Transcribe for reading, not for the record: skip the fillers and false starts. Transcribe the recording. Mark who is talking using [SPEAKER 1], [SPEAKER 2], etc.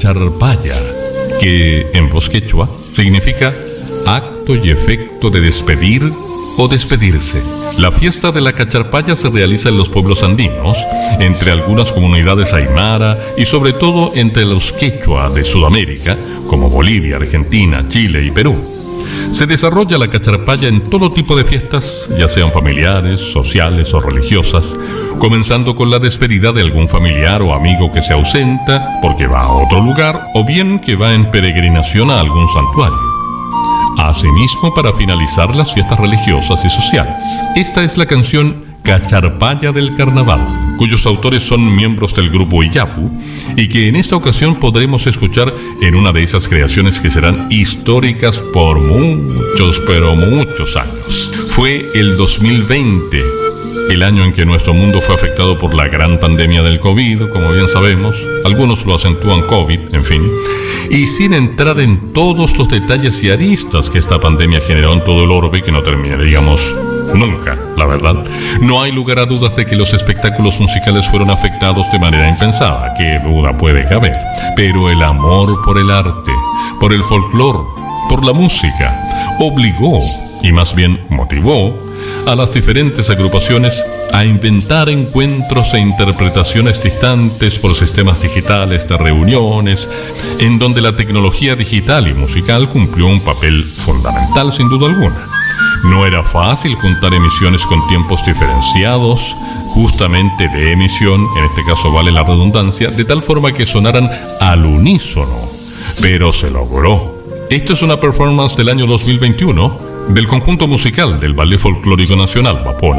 [SPEAKER 1] cacharpaya, que en voz quechua significa acto y efecto de despedir o despedirse. La fiesta de la cacharpaya se realiza en los pueblos andinos, entre algunas comunidades aymara y sobre todo entre los quechua de Sudamérica, como Bolivia, Argentina, Chile y Perú. Se desarrolla la cacharpaya en todo tipo de fiestas, ya sean familiares, sociales o religiosas, comenzando con la despedida de algún familiar o amigo que se ausenta porque va a otro lugar o bien que va en peregrinación a algún santuario. Asimismo, para finalizar las fiestas religiosas y sociales. Esta es la canción Cacharpaya del Carnaval, cuyos autores son miembros del grupo Iyapu y que en esta ocasión podremos escuchar en una de esas creaciones que serán históricas por muchos, pero muchos años. Fue el 2020, el año en que nuestro mundo fue afectado por la gran pandemia del COVID, como bien sabemos. Algunos lo acentúan COVID, en fin. Y sin entrar en todos los detalles y aristas que esta pandemia generó en todo el orbe, que no terminaríamos nunca, la verdad, no hay lugar a dudas de que los espectáculos musicales fueron afectados de manera impensada. Qué duda puede caber. Pero el amor por el arte, por el folclore, por la música, obligó, y más bien motivó, a las diferentes agrupaciones a inventar encuentros e interpretaciones distantes por sistemas digitales de reuniones, en donde la tecnología digital y musical cumplió un papel fundamental sin duda alguna. No era fácil juntar emisiones con tiempos diferenciados, justamente de emisión, en este caso vale la redundancia, de tal forma que sonaran al unísono, pero se logró. Esto es una performance del año 2021 del conjunto musical del Ballet Folclórico Nacional, Vapona.